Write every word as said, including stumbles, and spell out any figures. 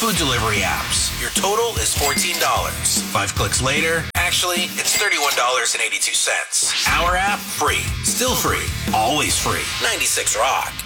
food delivery apps. Your total is fourteen dollars. Five clicks later, actually, it's thirty-one dollars and eighty-two cents. Our app, free. Still free. Always free. ninety-six Rock.